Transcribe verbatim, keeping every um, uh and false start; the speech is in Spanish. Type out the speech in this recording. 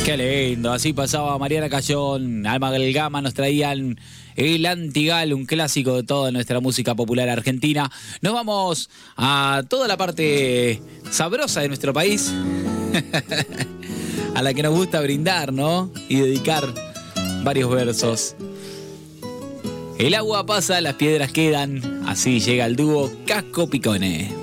Qué lindo, así pasaba Mariana Cayón, Alma Galgama, nos traían el Antigal, un clásico de toda nuestra música popular argentina. Nos vamos a toda la parte sabrosa de nuestro país, a la que nos gusta brindar, ¿no? Y dedicar varios versos. El agua pasa, las piedras quedan, así llega el dúo Casco Picone.